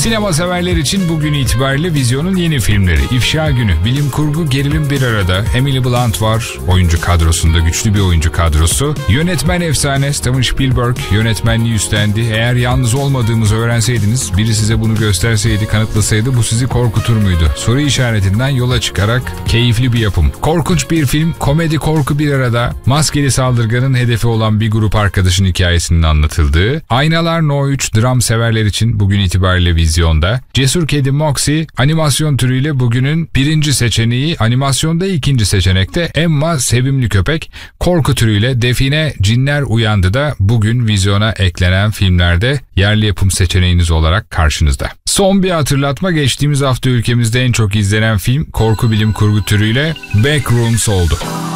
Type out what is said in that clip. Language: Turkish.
Sinema severler için bugün itibariyle vizyonun yeni filmleri. İfşa Günü, bilim kurgu, gerilim bir arada. Emily Blunt var oyuncu kadrosunda, güçlü bir oyuncu kadrosu. Yönetmen efsane Steven Spielberg yönetmenliği üstlendi. Eğer yalnız olmadığımızı öğrenseydiniz, biri size bunu gösterseydi, kanıtlasaydı bu sizi korkutur muydu? Soru işaretinden yola çıkarak keyifli bir yapım. Korkunç bir film, komedi korku bir arada. Maskeli saldırganın hedefi olan bir grup arkadaşın hikayesinin anlatıldığı. Aynalar No 3 dram severler için bugün itibariyle vizyonda. Cesur Kedi Moxie animasyon türüyle bugünün birinci seçeneği, animasyonda ikinci seçenekte Emma Sevimli Köpek. Korku türüyle Define Cinler Uyandı da bugün vizyona eklenen filmlerde yerli yapım seçeneğiniz olarak karşınızda. Son bir hatırlatma, geçtiğimiz hafta ülkemizde en çok izlenen film korku bilim kurgu türüyle Backrooms oldu.